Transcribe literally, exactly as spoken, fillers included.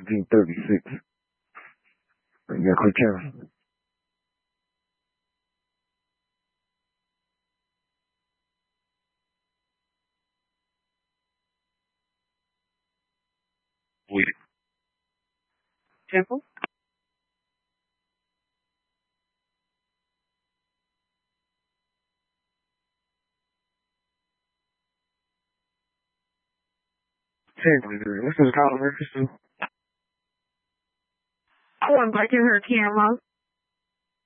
seventeen thirty-six. You got a quick camera? Wait. Temple? This is Colin Richardson. I want to get her camera.